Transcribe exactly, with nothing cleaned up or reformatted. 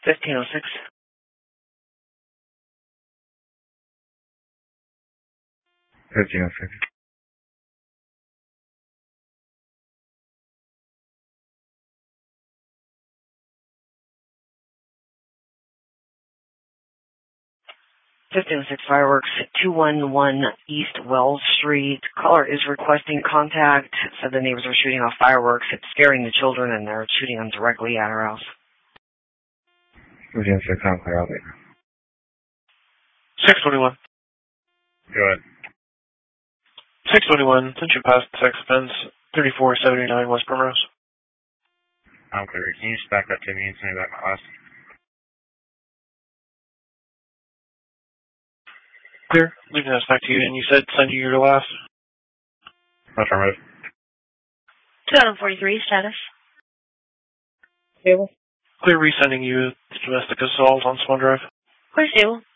fifteen oh six. fifteen oh six. fifteen oh six Fireworks, two one one East Wells Street. Caller is requesting contact. Said the neighbors are shooting off fireworks. It's scaring the children, and they're shooting them directly at her house. fifteen oh six, I'm clear. I'll leave. six twenty-one. Go ahead. six twenty-one, since you passed the sex offense, thirty-four seventy-nine West Primrose. I'm clear. Can you just back up to me and send me back my last? Clear. Leaving this back to you, and you said send you your last? Affirmative. two out of forty-three, status. Stable. Clear resending you the domestic assault on Swan Drive. Clear, stable.